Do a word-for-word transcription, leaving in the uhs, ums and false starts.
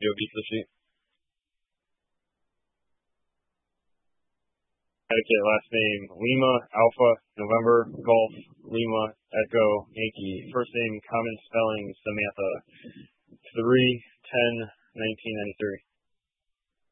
Yo, beat the sheet. Etiquette, last name Lima, Alpha, November, Golf, Lima, Echo, Yankee. First name, common spelling, Samantha. three ten nineteen ninety-three.